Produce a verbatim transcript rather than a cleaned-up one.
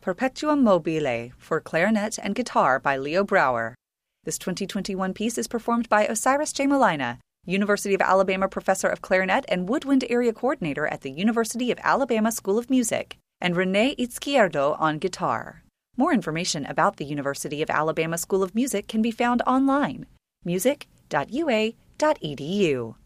Perpetuum Mobile for clarinet and guitar by Leo Brouwer. This twenty twenty-one piece is performed by Osiris J. Molina, University of Alabama professor of clarinet and woodwind area coordinator at the University of Alabama School of Music, and Renee Izquierdo on guitar. More information about the University of Alabama School of Music can be found online, music dot u a dot e d u.